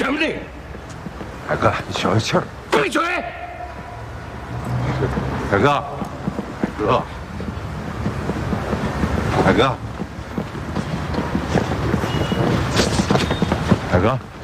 什么你？ 大哥，你消消气儿。 闭嘴！ 大哥，哥，大哥，大哥。